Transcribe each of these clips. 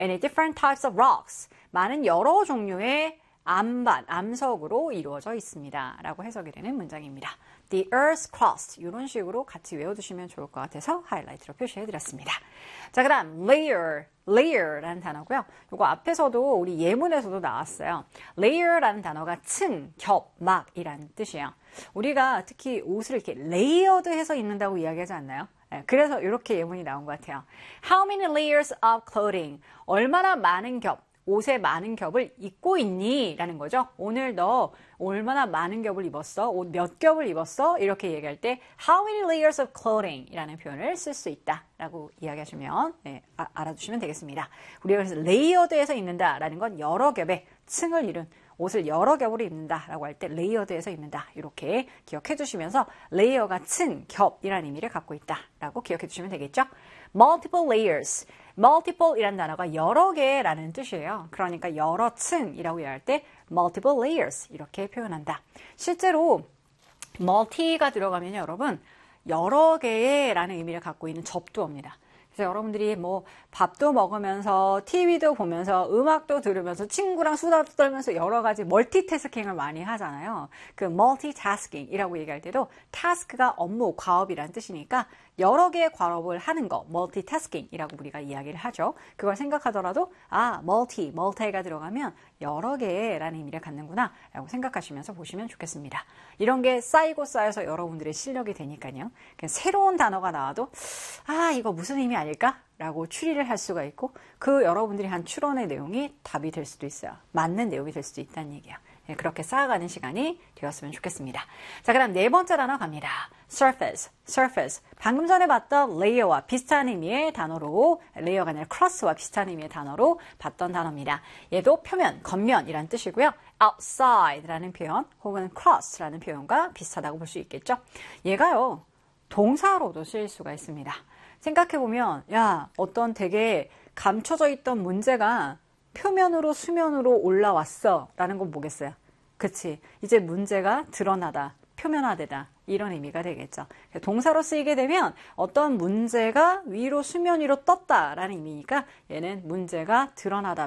many different types of rocks. 많은 여러 종류의 암석으로 이루어져 있습니다. 라고 해석이 되는 문장입니다. The Earth's crust 이런 식으로 같이 외워두시면 좋을 것 같아서 하이라이트로 표시해드렸습니다. 자, 그 다음 layer라는 단어고요. 이거 앞에서도 우리 예문에서도 나왔어요. layer라는 단어가 층, 겹, 막이라는 뜻이에요. 우리가 특히 옷을 이렇게 레이어드해서 입는다고 이야기하지 않나요? 그래서 이렇게 예문이 나온 것 같아요. How many layers of clothing? 얼마나 많은 겹, 옷에 많은 겹을 입고 있니? 라는 거죠. 오늘 너 얼마나 많은 겹을 입었어? 옷 몇 겹을 입었어? 이렇게 얘기할 때 How many layers of clothing? 이라는 표현을 쓸 수 있다 라고 이야기하시면 알아두시면 되겠습니다. 우리가 그래서 레이어드해서 입는다 라는 건 여러 겹의 층을 이룬 옷을 여러 겹으로 입는다 라고 할 때 레이어드해서 입는다 이렇게 기억해 주시면서 레이어가 층, 겹이라는 의미를 갖고 있다 라고 기억해 주시면 되겠죠. multiple layers, multiple 이라는 단어가 여러 개라는 뜻이에요. 그러니까 여러 층이라고 이야기할 때 multiple layers 이렇게 표현한다. 실제로 multi가 들어가면 여러분 여러 개의 라는 의미를 갖고 있는 접두어입니다. 그래서 여러분들이 뭐 밥도 먹으면서 TV도 보면서 음악도 들으면서 친구랑 수다도 떨면서 여러 가지 멀티태스킹을 많이 하잖아요. 그 멀티태스킹이라고 얘기할 때도 타스크가 업무, 과업이라는 뜻이니까 여러 개의 과업을 하는 거 멀티태스킹이라고 우리가 이야기를 하죠. 그걸 생각하더라도 멀티가 들어가면 여러 개라는 의미를 갖는구나 라고 생각하시면서 보시면 좋겠습니다. 이런 게 쌓이고 쌓여서 여러분들의 실력이 되니까요. 새로운 단어가 나와도 이거 무슨 의미 아닐까? 라고 추리를 할 수가 있고 그 여러분들이 한 추론의 내용이 답이 될 수도 있어요. 맞는 내용이 될 수도 있다는 얘기예요. 그렇게 쌓아가는 시간이 되었으면 좋겠습니다. 자, 그다음 네 번째 단어 갑니다. surface. 방금 전에 봤던 layer와 비슷한 의미의 단어로 layer가 아니라 cross와 비슷한 의미의 단어로 봤던 단어입니다. 얘도 표면, 겉면이라는 뜻이고요. outside라는 표현 혹은 cross라는 표현과 비슷하다고 볼 수 있겠죠. 얘가요. 동사로도 쓰일 수가 있습니다. 생각해보면 어떤 되게 감춰져 있던 문제가 표면으로 수면으로 올라왔어 라는 건 뭐겠어요? 그치? 이제 문제가 드러나다, 표면화되다 이런 의미가 되겠죠. 동사로 쓰이게 되면 어떤 문제가 위로 수면 위로 떴다라는 의미니까 얘는 문제가 드러나다,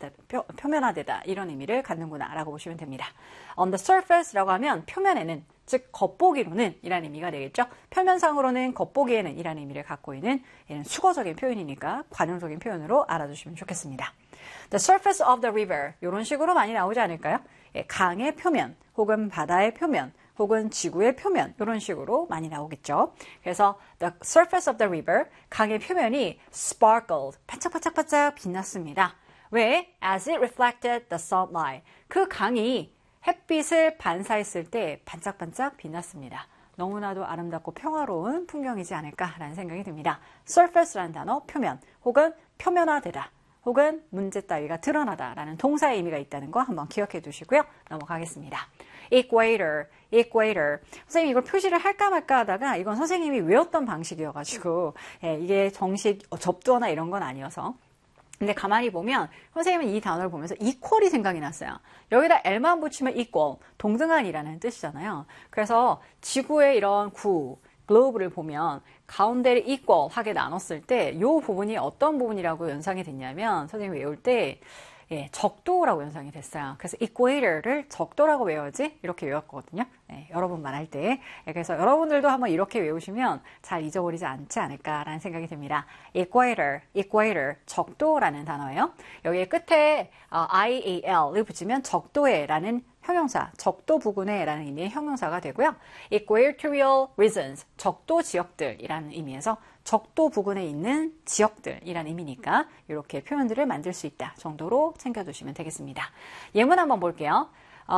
표면화되다 이런 의미를 갖는구나 라고 보시면 됩니다. On the surface라고 하면 표면에는 즉 겉보기로는 이라는 의미가 되겠죠. 표면상으로는 겉보기에는 이라는 의미를 갖고 있는 얘는 수거적인 표현이니까 관용적인 표현으로 알아두시면 좋겠습니다. The surface of the river 이런 식으로 많이 나오지 않을까요? 강의 표면 혹은 바다의 표면 혹은 지구의 표면 이런 식으로 많이 나오겠죠. 그래서 the surface of the river 강의 표면이 sparkled 반짝반짝반짝 빛났습니다. 왜? As it reflected the sunlight 그 강이 햇빛을 반사했을 때 반짝반짝 빛났습니다. 너무나도 아름답고 평화로운 풍경이지 않을까라는 생각이 듭니다. surface라는 단어 표면 혹은 표면화되다 혹은 문제 따위가 드러나다라는 동사의 의미가 있다는 거 한번 기억해 두시고요. 넘어가겠습니다. equator. 선생님이 이걸 표시를 할까 말까 하다가 이건 선생님이 외웠던 방식이어가지고 이게 정식 접두어나 이런 건 아니어서 근데 가만히 보면 선생님은 이 단어를 보면서 equal이 생각이 났어요. 여기다 L만 붙이면 equal, 동등한이라는 뜻이잖아요. 그래서 지구의 이런 글로브를 보면 가운데를 equal하게 나눴을 때 이 부분이 어떤 부분이라고 연상이 됐냐면 선생님이 외울 때 적도라고 연상이 됐어요. 그래서 equator를 적도라고 외워야지 이렇게 외웠거든요. 여러분만 할 때. 그래서 여러분들도 한번 이렇게 외우시면 잘 잊어버리지 않지 않을까라는 생각이 듭니다. equator, 적도라는 단어예요. 여기 끝에 IAL을 붙이면 적도에라는 형용사, 적도 부근에라는 의미의 형용사가 되고요. equatorial regions, 적도 지역들이라는 의미에서 적도 부근에 있는 지역들이라는 의미니까 이렇게 표현들을 만들 수 있다 정도로 챙겨두시면 되겠습니다. 예문 한번 볼게요.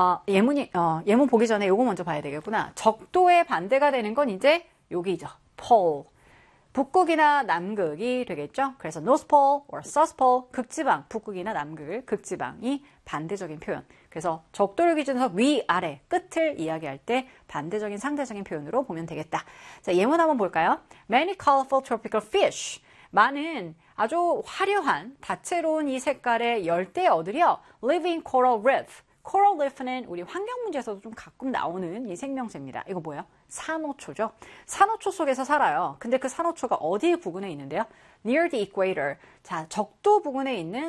예문 보기 전에 요거 먼저 봐야 되겠구나. 적도의 반대가 되는 건 이제 여기죠. pole. 북극이나 남극이 되겠죠. 그래서 North Pole or South Pole, 극지방, 북극이나 남극, 극지방이 반대적인 표현. 그래서 적도를 기준으로 위아래, 끝을 이야기할 때 반대적인 상대적인 표현으로 보면 되겠다. 자, 예문 한번 볼까요? Many colorful tropical fish. 많은 아주 화려한, 다채로운 이 색깔의 열대 어들이요. Live in coral reef. 코럴 리프는 우리 환경 문제에서도 좀 가끔 나오는 이 생명체입니다. 이거 뭐예요? 산호초죠. 산호초 속에서 살아요. 근데 그 산호초가 어디 부근에 있는데요? near the equator. 자, 적도 부근에 있는